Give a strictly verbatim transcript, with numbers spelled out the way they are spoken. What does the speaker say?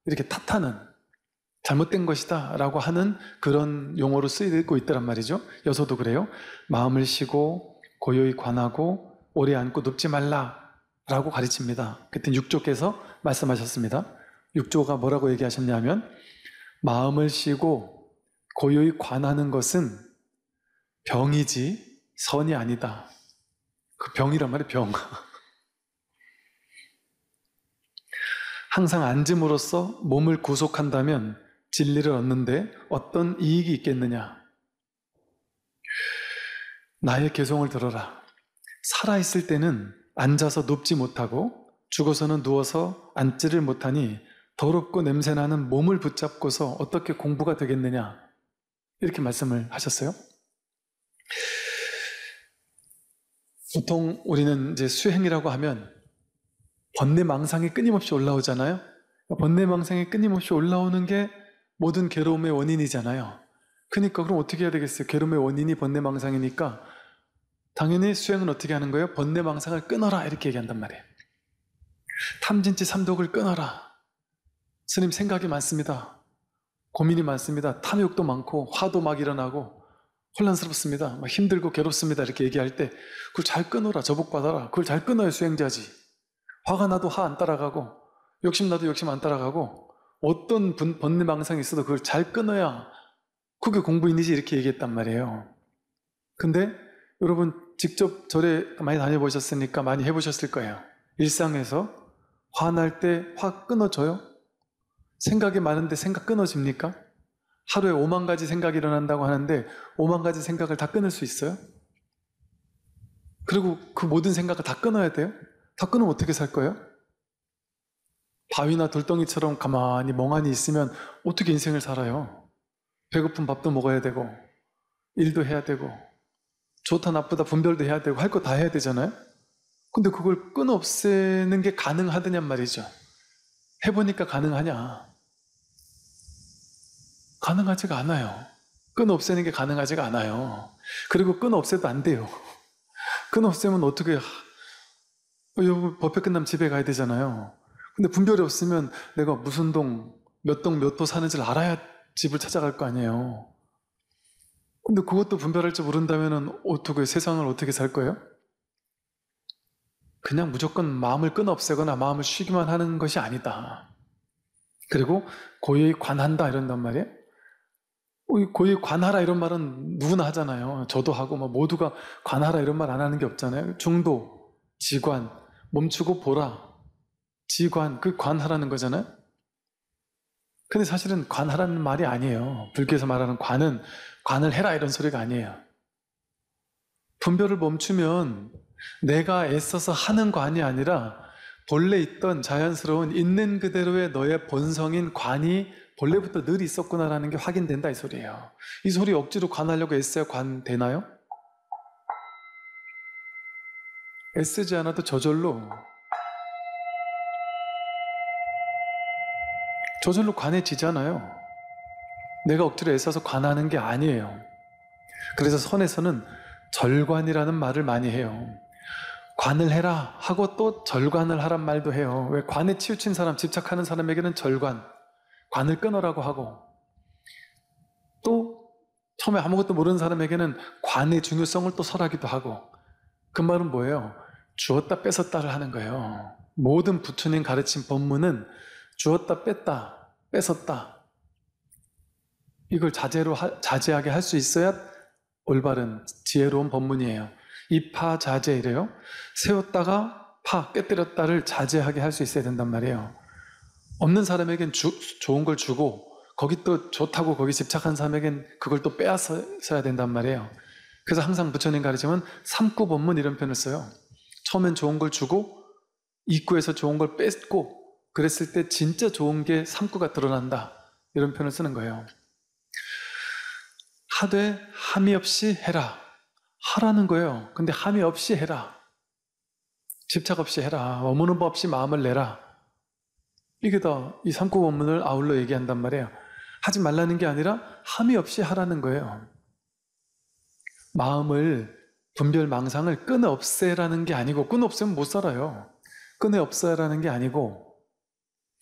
이렇게 탓하는, 잘못된 것이다 라고 하는 그런 용어로 쓰이고 있더란 말이죠. 여서도 그래요. 마음을 쉬고 고요히 관하고 오래 앉고 눕지 말라 라고 가르칩니다. 그때 육 조께서 말씀하셨습니다. 육 조가 뭐라고 얘기하셨냐면, 마음을 쉬고 고요히 관하는 것은 병이지 선이 아니다. 그 병이란 말이에요. 병. 항상 앉음으로써 몸을 구속한다면 진리를 얻는데 어떤 이익이 있겠느냐. 나의 개성을 들어라. 살아있을 때는 앉아서 눕지 못하고 죽어서는 누워서 앉지를 못하니 더럽고 냄새나는 몸을 붙잡고서 어떻게 공부가 되겠느냐. 이렇게 말씀을 하셨어요. 보통 우리는 이제 수행이라고 하면 번뇌망상이 끊임없이 올라오잖아요. 번뇌망상이 끊임없이 올라오는 게 모든 괴로움의 원인이잖아요. 그러니까 그럼 어떻게 해야 되겠어요? 괴로움의 원인이 번뇌망상이니까 당연히 수행은 어떻게 하는 거예요? 번뇌망상을 끊어라 이렇게 얘기한단 말이에요. 탐진치 삼독을 끊어라. 스님 생각이 많습니다. 고민이 많습니다. 탐욕도 많고 화도 막 일어나고 혼란스럽습니다. 막 힘들고 괴롭습니다. 이렇게 얘기할 때 그걸 잘 끊어라. 저복받아라. 그걸 잘 끊어야 수행자지. 화가 나도 화 안 따라가고 욕심 나도 욕심 안 따라가고 어떤 번뇌망상이 있어도 그걸 잘 끊어야 그게 공부인이지 이렇게 얘기했단 말이에요. 근데 여러분 직접 절에 많이 다녀보셨으니까 많이 해보셨을 거예요. 일상에서 화날 때 화 끊어져요? 생각이 많은데 생각 끊어집니까? 하루에 오만 가지 생각이 일어난다고 하는데 오만 가지 생각을 다 끊을 수 있어요? 그리고 그 모든 생각을 다 끊어야 돼요? 다 끊으면 어떻게 살 거예요? 바위나 돌덩이처럼 가만히 멍하니 있으면 어떻게 인생을 살아요? 배고픈 밥도 먹어야 되고 일도 해야 되고 좋다 나쁘다 분별도 해야 되고 할 거 다 해야 되잖아요? 근데 그걸 끊어 없애는 게 가능하더냔 말이죠. 해보니까 가능하냐? 가능하지가 않아요. 끊어 없애는 게 가능하지가 않아요. 그리고 끊어 없애도 안 돼요. 끊어 없애면 어떻게, 여러분 법회 끝나면 집에 가야 되잖아요. 근데 분별이 없으면 내가 무슨 동, 몇 동, 몇 호 사는지를 알아야 집을 찾아갈 거 아니에요. 근데 그것도 분별할 줄 모른다면 어떻게, 세상을 어떻게 살 거예요? 그냥 무조건 마음을 끊어 없애거나 마음을 쉬기만 하는 것이 아니다. 그리고 고요히 관한다 이런단 말이에요. 고요히 관하라 이런 말은 누구나 하잖아요. 저도 하고 뭐 모두가 관하라 이런 말 안 하는 게 없잖아요. 중도, 지관, 멈추고 보라, 지관, 그 관하라는 거잖아요. 근데 사실은 관하라는 말이 아니에요. 불교에서 말하는 관은 관을 해라 이런 소리가 아니에요. 분별을 멈추면 내가 애써서 하는 관이 아니라 본래 있던 자연스러운 있는 그대로의 너의 본성인 관이 본래부터 늘 있었구나라는 게 확인된다 이 소리예요. 이 소리 억지로 관하려고 애써야 관 되나요? 애쓰지 않아도 저절로 저절로 관해지잖아요. 내가 억지로 애써서 관하는 게 아니에요. 그래서 선에서는 절관이라는 말을 많이 해요. 관을 해라 하고 또 절관을 하란 말도 해요. 왜? 관에 치우친 사람, 집착하는 사람에게는 절관, 관을 끊으라고 하고, 또 처음에 아무것도 모르는 사람에게는 관의 중요성을 또 설하기도 하고. 그 말은 뭐예요? 주었다 뺏었다를 하는 거예요. 모든 부처님 가르친 법문은 주었다 뺐다, 뺏었다, 이걸 자제로 하, 자제하게 할 수 있어야 올바른 지혜로운 법문이에요. 이파 자제 이래요. 세웠다가 파, 깨뜨렸다를 자제하게 할 수 있어야 된단 말이에요. 없는 사람에겐 주, 좋은 걸 주고 거기 또 좋다고 거기 집착한 사람에겐 그걸 또 빼앗아야 된단 말이에요. 그래서 항상 부처님 가르치면 삼구법문 이런 표현을 써요. 처음엔 좋은 걸 주고 입구에서 좋은 걸 뺏고 그랬을 때 진짜 좋은 게 삼구가 드러난다 이런 표현을 쓰는 거예요. 하되 함이 없이 해라. 하라는 거예요. 근데 함이 없이 해라. 집착 없이 해라. 머무는 법 없이 마음을 내라. 이게 다 이 삼구법문을 아울러 얘기한단 말이에요. 하지 말라는 게 아니라 함이 없이 하라는 거예요. 마음을, 분별 망상을 끊어 없애라는 게 아니고, 끊어 없애면 못 살아요. 끊어 없애라는 게 아니고